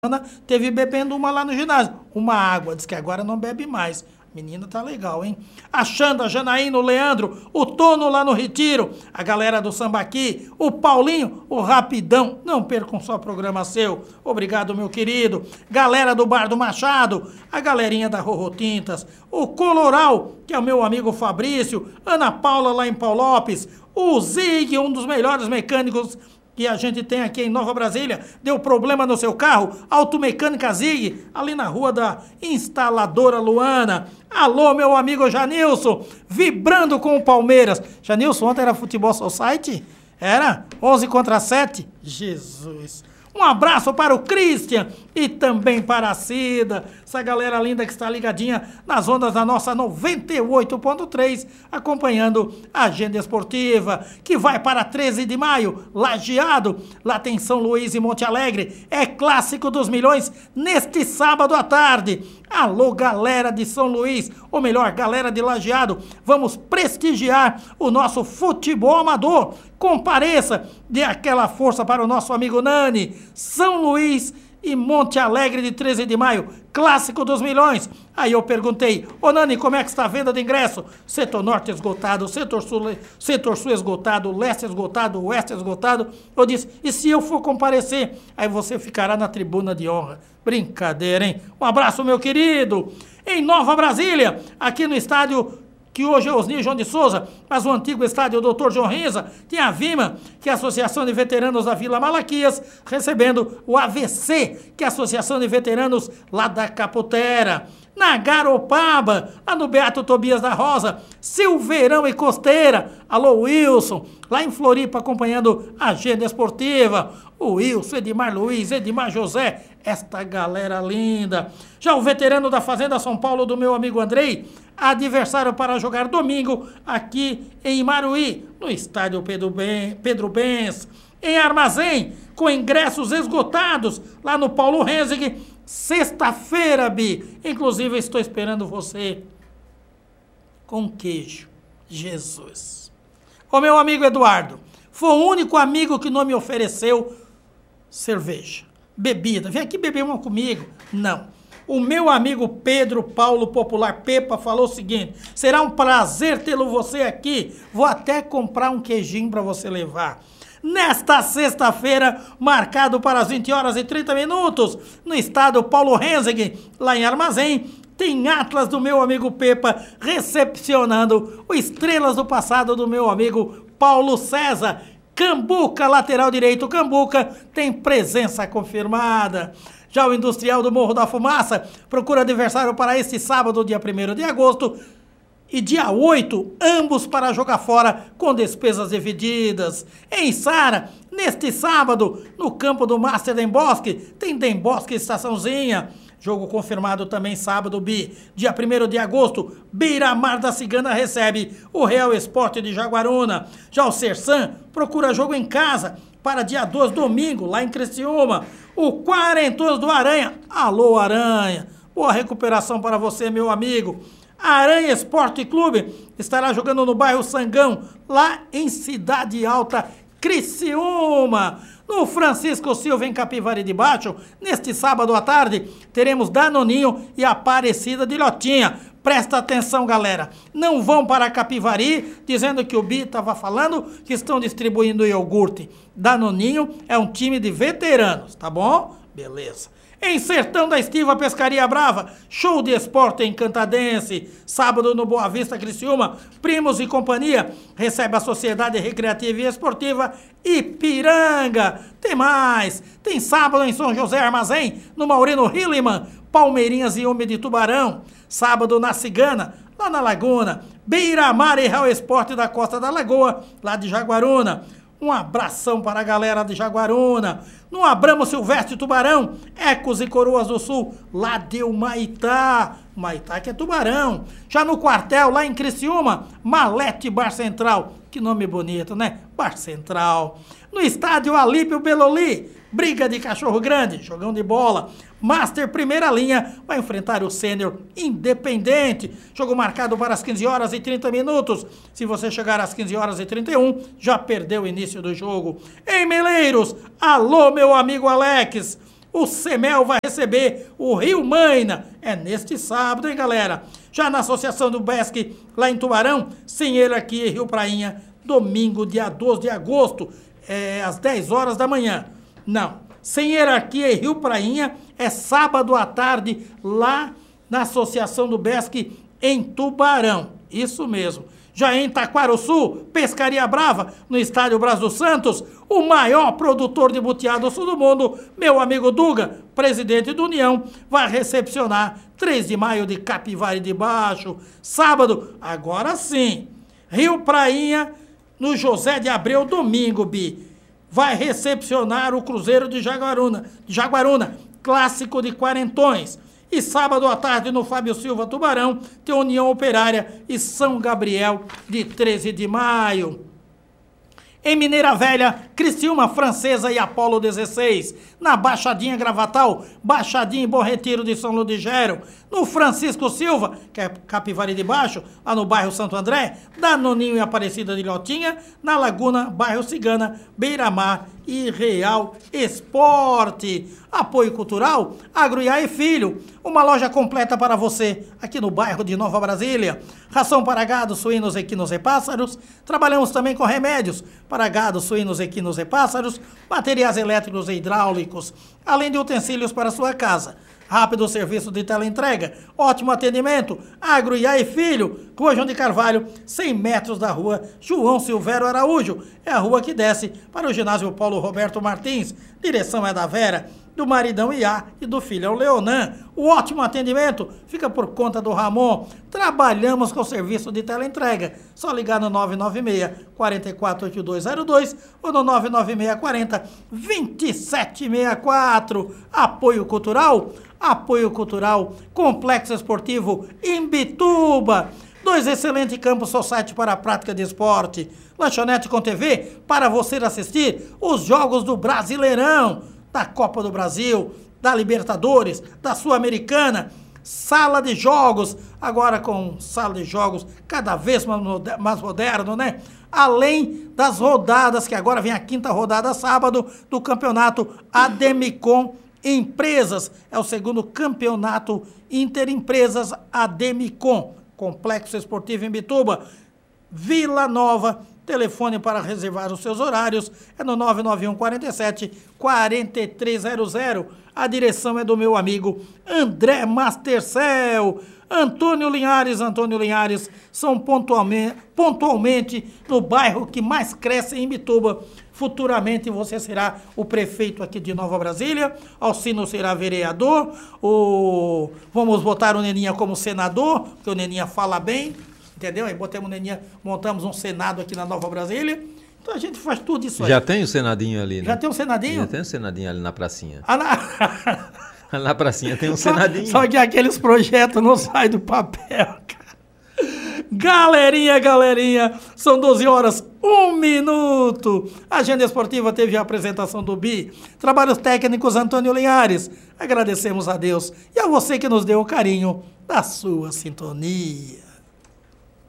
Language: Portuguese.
teve bebendo uma lá no ginásio. Uma água, diz que agora não bebe mais. Menina tá legal, hein? A Xanda, a Janaína, o Leandro, o Tono lá no Retiro, a galera do Sambaqui, o Paulinho, o Rapidão. Não percam só programa seu. Obrigado, meu querido. Galera do Bar do Machado, a galerinha da Rorro Tintas, o Coloral, que é o meu amigo Fabrício, Ana Paula lá em Pau Lopes, o Zig, um dos melhores mecânicos que a gente tem aqui em Nova Brasília, deu problema no seu carro, Automecânica Zig, ali na rua da Instaladora Luana. Alô, meu amigo Janilson, vibrando com o Palmeiras. Janilson, ontem era Futebol Society? Era? 11 contra 7? Jesus. Um abraço para o Christian e também para a Cida, essa galera linda que está ligadinha nas ondas da nossa 98.3, acompanhando a agenda esportiva, que vai para 13 de maio, Lajeado, lá tem São Luís e Monte Alegre, é Clássico dos Milhões neste sábado à tarde. Alô, galera de São Luís, ou melhor, galera de Lajeado, vamos prestigiar o nosso futebol amador. Compareça, dê aquela força para o nosso amigo Nani. São Luís e Monte Alegre de 13 de maio, Clássico dos Milhões. Aí eu perguntei, ô Nani, como é que está a venda de ingresso? Setor Norte esgotado, Setor Sul esgotado, Leste esgotado, Oeste esgotado. Eu disse, e se eu for comparecer? Aí você ficará na tribuna de honra. Brincadeira, hein? Um abraço, meu querido. Em Nova Brasília, aqui no estádio que hoje é Osni João de Souza, mas o antigo estádio Dr. João Renza, tem a VIMA, que é a Associação de Veteranos da Vila Malaquias, recebendo o AVC, que é a Associação de Veteranos lá da Caputera. Na Garopaba, lá no Beato Tobias da Rosa, Silveirão e Costeira, alô Wilson, lá em Floripa acompanhando a agenda esportiva, o Wilson, Edmar Luiz, Edmar José, esta galera linda. Já o veterano da Fazenda São Paulo do meu amigo Andrei, adversário para jogar domingo aqui em Maruí, no estádio Pedro Benz. Em Armazém, com ingressos esgotados, lá no Paulo Renzig, sexta-feira, Bi. Inclusive, estou esperando você com queijo. Jesus. O meu amigo Eduardo, foi o único amigo que não me ofereceu cerveja, bebida. Vem aqui beber uma comigo. Não. O meu amigo Pedro Paulo Popular Pepa falou o seguinte, será um prazer tê-lo você aqui. Vou até comprar um queijinho para você levar. Nesta sexta-feira, marcado para as 20 horas e 30 minutos, no estádio Paulo Renzig, lá em Armazém, tem Atlas do meu amigo Pepa recepcionando o Estrelas do Passado do meu amigo Paulo César. Cambuca, lateral direito, Cambuca, tem presença confirmada. Já o Industrial do Morro da Fumaça procura adversário para este sábado, dia 1º de agosto, e dia 8, ambos para jogar fora com despesas divididas. Em Sara, neste sábado, no campo do Master Den Bosque, tem Den Bosque Estaçãozinha. Jogo confirmado também sábado, Bi. Dia 1º de agosto, Beira-Mar da Cigana recebe o Real Esporte de Jaguaruna. Já o Sersan procura jogo em casa para dia 2, domingo, lá em Criciúma. O Quarentoso do Aranha. Alô, Aranha. Boa recuperação para você, meu amigo. Aranha Esporte Clube estará jogando no bairro Sangão, lá em Cidade Alta, Criciúma. No Francisco Silva, em Capivari de Baixo, neste sábado à tarde, teremos Danoninho e Aparecida de Ilhotinha. Presta atenção, galera. Não vão para Capivari, dizendo que o Bi estava falando que estão distribuindo iogurte. Danoninho é um time de veteranos, tá bom? Beleza. Em Sertão da Estiva, Pescaria Brava, show de esporte encantadense. Sábado no Boa Vista, Criciúma, Primos e Companhia recebe a Sociedade Recreativa e Esportiva Ipiranga. Tem mais. Tem sábado em São José Armazém, no Maurino Hilleman, Palmeirinhas e Homem de Tubarão. Sábado na Cigana, lá na Laguna, Beira-Mar e Real Esporte da Costa da Lagoa, lá de Jaguaruna. Um abração para a galera de Jaguaruna. No Abramo Silvestre Tubarão, Ecos e Coroas do Sul, lá de Humaitá. Humaitá que é Tubarão. Já no quartel, lá em Criciúma, Malete Bar Central. Que nome bonito, né? Bar Central. No estádio Alípio Beloli, briga de cachorro grande, jogão de bola. Master Primeira Linha vai enfrentar o Sênior Independente. Jogo marcado para as 15 horas e 30 minutos. Se você chegar às 15 horas e 31, já perdeu o início do jogo. Em Meleiros, alô meu amigo Alex. O Semel vai receber o Rio Maina. É neste sábado, hein, galera? Já na Associação do Besc, lá em Tubarão, sem ele aqui em Rio Prainha, domingo, dia 12 de agosto, às 10 horas da manhã. Não, sem hierarquia em Rio Prainha, é sábado à tarde, lá na Associação do Besc, em Tubarão. Isso mesmo. Já em Taquaruçu, Pescaria Brava, no estádio Brás dos Santos, o maior produtor de butiá do sul do mundo, meu amigo Duga, presidente do União, vai recepcionar 3 de maio de Capivari de Baixo. Sábado, agora sim, Rio Prainha, no José de Abreu, domingo, Bi. Vai recepcionar o Cruzeiro de Jaguaruna, clássico de quarentões. E sábado à tarde, no Fábio Silva Tubarão, tem União Operária e São Gabriel, de 13 de maio. Em Mineira Velha, Criciúma Francesa e Apolo 16. Na Baixadinha Gravatal, Baixadinha e Bom Retiro de São Ludigério. No Francisco Silva, que é Capivari de Baixo, lá no bairro Santo André. Danoninho e Aparecida de Lhotinha. Na Laguna, bairro Cigana, Beira-Mar e Real Esporte. Apoio cultural, Agroiá e Filho. Uma loja completa para você aqui no bairro de Nova Brasília. Ração para gado, suínos, equinos e pássaros. Trabalhamos também com remédios para gado, suínos, equinos e pássaros. Materiais elétricos e hidráulicos. Além de utensílios para sua casa. Rápido serviço de teleentrega, ótimo atendimento, Agroiá e Filho, Rua João de Carvalho, 100 metros da rua João Silvério Araújo. É a rua que desce para o ginásio Paulo Roberto Martins. Direção é da Vera, do maridão Iá e do filhão Leonan. O ótimo atendimento fica por conta do Ramon. Trabalhamos com serviço de teleentrega. Só ligar no 996-448202 ou no 996-40-2764. Apoio cultural, Complexo Esportivo Imbituba. 2 excelentes campos society para a prática de esporte. Lanchonete com TV para você assistir os jogos do Brasileirão, da Copa do Brasil, da Libertadores, da Sul-Americana. Sala de jogos, agora com sala de jogos cada vez mais moderno, né? Além das rodadas, que agora vem a 5ª rodada sábado do campeonato Ademicon Empresas. É o 2º campeonato Interempresas Ademicon. Complexo Esportivo em Bituba, Vila Nova. Telefone para reservar os seus horários é no 991 47 4300. A direção é do meu amigo André Mastercell. Antônio Linhares são pontualmente no bairro que mais cresce em Bituba. Futuramente você será o prefeito aqui de Nova Brasília, Alcino será vereador, vamos botar o Neninha como senador, porque o Neninha fala bem, entendeu? Aí botamos o Neninha, montamos um senado aqui na Nova Brasília. Então a gente faz tudo isso aí. Já tem o senadinho ali, né? Já tem um senadinho? Já tem um senadinho ali na pracinha. Ah, Na pracinha tem um senadinho. Só que aqueles projetos não saem do papel, cara. Galerinha, são 12 horas, 1 minuto. A Agenda Esportiva teve a apresentação do Bi. Trabalhos técnicos, Antônio Linhares. Agradecemos a Deus e a você que nos deu o carinho da sua sintonia.